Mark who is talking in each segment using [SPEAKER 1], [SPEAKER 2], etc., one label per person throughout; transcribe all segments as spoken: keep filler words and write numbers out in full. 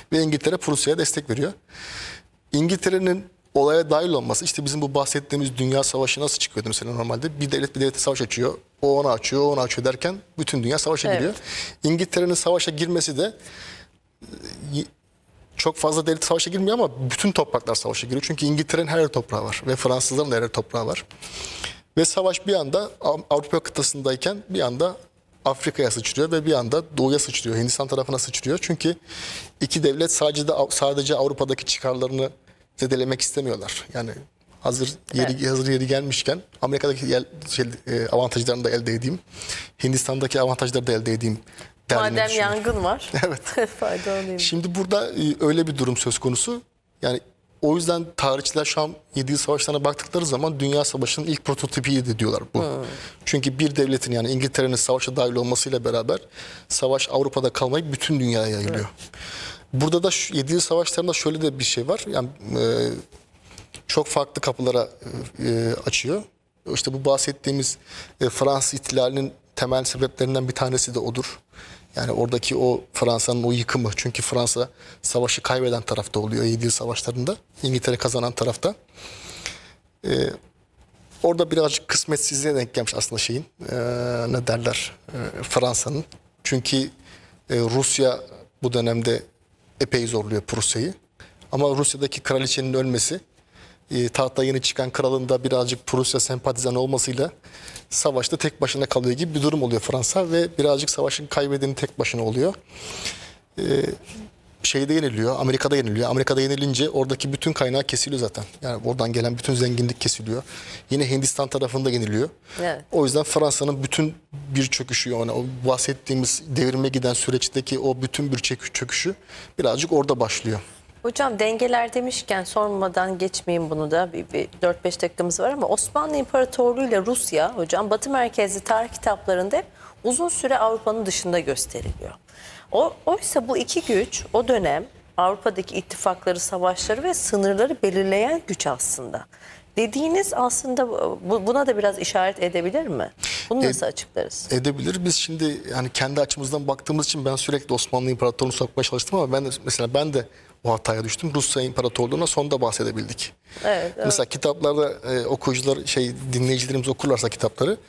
[SPEAKER 1] Ve İngiltere Prusya'ya destek veriyor. İngiltere'nin olaya dahil olması, işte bizim bu bahsettiğimiz dünya savaşı nasıl çıkıyordu mesela normalde? Bir devlet bir devlete savaş açıyor, o ona açıyor, o ona açıyor derken bütün dünya savaşa
[SPEAKER 2] Evet.
[SPEAKER 1] giriyor. İngiltere'nin savaşa girmesi de çok fazla devlet savaşa girmiyor ama bütün topraklar savaşa giriyor. Çünkü İngiltere'nin her yer toprağı var ve Fransızların da her yer toprağı var. Ve savaş bir anda Avrupa kıtasındayken bir anda Afrika'ya sıçrıyor ve bir anda doğuya sıçrıyor. Hindistan tarafına sıçrıyor. Çünkü iki devlet sadece de sadece Avrupa'daki çıkarlarını zedelemek istemiyorlar. Yani hazır yeri
[SPEAKER 2] Evet.
[SPEAKER 1] hazır yeri gelmişken Amerika'daki yer, şey, e, avantajlarını da elde edeyim. Hindistan'daki avantajları da elde edeyim. derdine
[SPEAKER 2] Madem
[SPEAKER 1] düşüyor.
[SPEAKER 2] yangın var.
[SPEAKER 1] Evet.
[SPEAKER 2] Faydalanayım.
[SPEAKER 1] Şimdi burada e, öyle bir durum söz konusu. Yani o yüzden tarihçiler şu an yedi savaşlarına baktıkları zaman Dünya Savaşı'nın ilk prototipiydi diyorlar bu. Hmm. Çünkü bir devletin, yani İngiltere'nin savaşa dahil olmasıyla beraber savaş Avrupa'da kalmayıp bütün dünyaya yayılıyor. Evet. Burada da yedi savaşlarında şöyle de bir şey var. Yani e, çok farklı kapılara e, açıyor. İşte bu bahsettiğimiz e, Fransız ihtilalinin temel sebeplerinden bir tanesi de odur. Yani oradaki o Fransa'nın o yıkımı. Çünkü Fransa savaşı kaybeden tarafta oluyor yedi yıl savaşlarında. İngiltere kazanan tarafta. Ee, orada birazcık kısmetsizliğe denk gelmiş aslında şeyin. Ee, ne derler? Ee, Fransa'nın. Çünkü e, Rusya bu dönemde epey zorluyor Prusya'yı. Ama Rusya'daki kraliçenin ölmesi, e, tahta yeni çıkan kralın da birazcık Prusya sempatizanı olmasıyla savaşta tek başına kalıyor gibi bir durum oluyor Fransa ve birazcık savaşın kaybedeni tek başına oluyor. Ee, şeyde yeniliyor, Amerika'da yeniliyor. Amerika'da yenilince oradaki bütün kaynağı kesiliyor zaten. Yani oradan gelen bütün zenginlik kesiliyor. Yine Hindistan tarafında yeniliyor.
[SPEAKER 2] Evet.
[SPEAKER 1] O yüzden Fransa'nın bütün bir çöküşü, yani o bahsettiğimiz devrime giden süreçteki o bütün bir çöküşü birazcık orada başlıyor.
[SPEAKER 2] Hocam dengeler demişken sormadan geçmeyeyim bunu da. Bir, bir dört beş dakikamız var ama Osmanlı İmparatorluğu ile Rusya hocam Batı merkezli tarih kitaplarında uzun süre Avrupa'nın dışında gösteriliyor. O, oysa bu iki güç o dönem Avrupa'daki ittifakları, savaşları ve sınırları belirleyen güç aslında. Dediğiniz aslında bu, buna da biraz işaret edebilir mi? Bunu nasıl e, açıklarız?
[SPEAKER 1] Edebilir. Biz şimdi yani kendi açımızdan baktığımız için ben sürekli Osmanlı İmparatorluğu'nu sokmaya çalıştım ama ben de mesela ben de o hataya düştüm. Rusya İmparatorluğu'na sonda bahsedebildik.
[SPEAKER 2] Evet, evet.
[SPEAKER 1] Mesela kitaplarda e, okuyucular, şey dinleyicilerimiz okurlarsa kitapları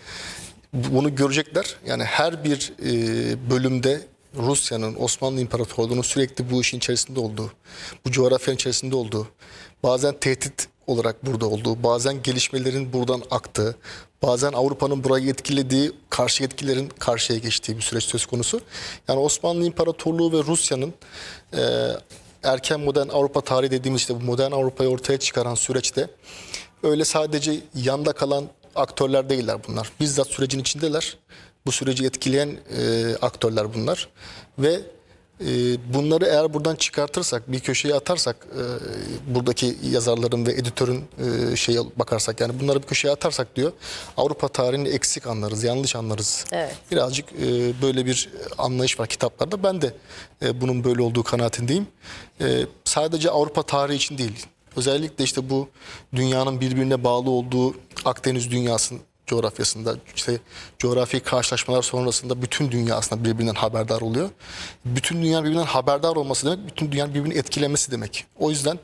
[SPEAKER 1] bunu görecekler. Yani her bir e, bölümde Rusya'nın, Osmanlı İmparatorluğu'nun sürekli bu işin içerisinde olduğu, bu coğrafyanın içerisinde olduğu, bazen tehdit olarak burada olduğu, bazen gelişmelerin buradan aktığı, bazen Avrupa'nın burayı etkilediği, karşı etkilerin karşıya geçtiği bir süreç söz konusu. Yani Osmanlı İmparatorluğu ve Rusya'nın e, erken modern Avrupa tarihi dediğimiz işte bu modern Avrupa'yı ortaya çıkaran süreçte öyle sadece yanda kalan aktörler değiller bunlar. Bizzat sürecin içindeler. Bu süreci etkileyen e, aktörler bunlar. Ve e, bunları eğer buradan çıkartırsak, bir köşeye atarsak, e, buradaki yazarların ve editörün e, şeye bakarsak, yani bunları bir köşeye atarsak diyor, Avrupa tarihini eksik anlarız, yanlış anlarız.
[SPEAKER 2] Evet.
[SPEAKER 1] Birazcık e, böyle bir anlayış var kitaplarda. Ben de e, bunun böyle olduğu kanaatindeyim. E, sadece Avrupa tarihi için değil. Özellikle işte bu dünyanın birbirine bağlı olduğu Akdeniz dünyasının coğrafyasında, işte coğrafi karşılaşmalar sonrasında bütün dünya aslında birbirinden haberdar oluyor. Bütün dünya birbirinden haberdar olması demek, bütün dünyanın birbirini etkilemesi demek. O yüzden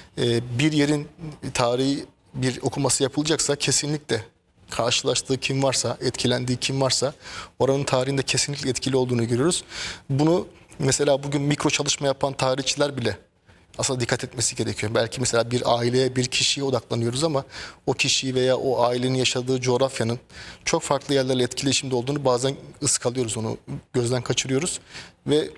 [SPEAKER 1] e, bir yerin tarihi bir okuması yapılacaksa kesinlikle karşılaştığı kim varsa, etkilendiği kim varsa oranın tarihinde kesinlikle etkili olduğunu görüyoruz. Bunu mesela bugün mikro çalışma yapan tarihçiler bile aslında dikkat etmesi gerekiyor. Belki mesela bir aileye, bir kişiye odaklanıyoruz ama o kişiyi veya o ailenin yaşadığı coğrafyanın çok farklı yerlerle etkileşimde olduğunu bazen ıskalıyoruz, onu gözden kaçırıyoruz. Ve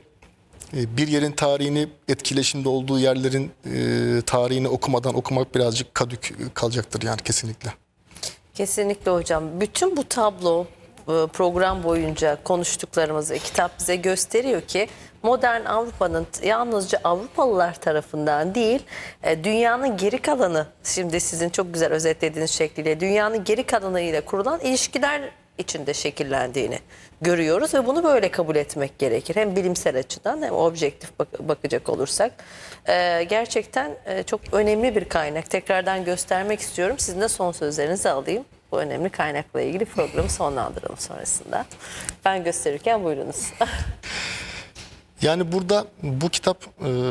[SPEAKER 1] bir yerin tarihini, etkileşimde olduğu yerlerin e, tarihini okumadan okumak birazcık kadük kalacaktır yani kesinlikle.
[SPEAKER 2] Kesinlikle hocam. Bütün bu tablo program boyunca konuştuklarımız ve kitap bize gösteriyor ki modern Avrupa'nın yalnızca Avrupalılar tarafından değil, dünyanın geri kalanı, şimdi sizin çok güzel özetlediğiniz şekliyle dünyanın geri kalanı ile kurulan ilişkiler içinde şekillendiğini görüyoruz ve bunu böyle kabul etmek gerekir. Hem bilimsel açıdan hem objektif bak bakacak olursak. Ee, gerçekten e, çok önemli bir kaynak. Tekrardan göstermek istiyorum. Sizin de son sözlerinizi alayım. Bu önemli kaynakla ilgili programı sonlandıralım sonrasında. Ben gösterirken buyurunuz.
[SPEAKER 1] Yani burada bu kitap... E